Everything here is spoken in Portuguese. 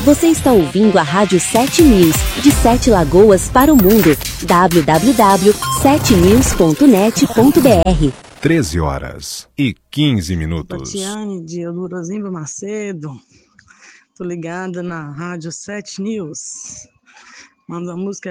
Você está ouvindo a Rádio 7 News, de 7 Lagoas para o mundo. www.7news.net.br 13h15. Tatiane de Eudorosimbo Macedo. Tô ligada na Rádio 7 News. Manda a música